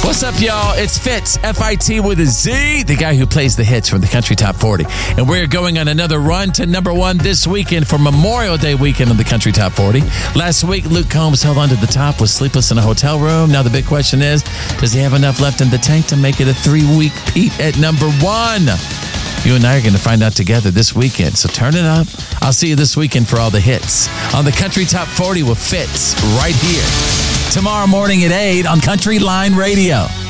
What's up, y'all? It's Fitz, F-I-T with a Z, the guy who plays the hits from the Country Top 40. And we're going on another run to number one this weekend for Memorial Day weekend on the Country Top 40. Last week, Luke Combs held on to the top with Sleepless in a Hotel Room. Now the big question is, does he have enough left in the tank to make it a 3-week Pete at number one? You and I are going to find out together this weekend, so turn it up. I'll see you this weekend for all the hits on the Country Top 40 with Fitz right here. Tomorrow morning at 8 on Country Line Radio.